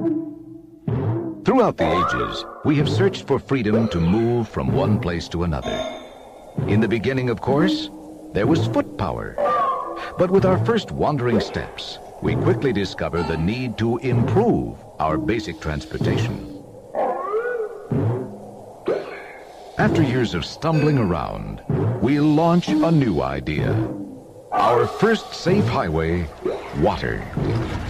Throughout the ages, we have searched for freedom to move from one place to another. In the beginning, of course, there was foot power. But with our first wandering steps, we quickly discover the need to improve our basic transportation. After years of stumbling around, we launch a new idea. Our first safe highway, water.